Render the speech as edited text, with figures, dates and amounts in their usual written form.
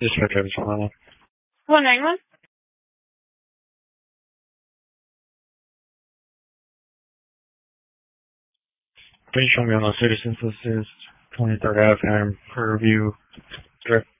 Dispatch Office Atlanta. 191. Please show me on the citizen's list is 23rd Avenue, Fairview,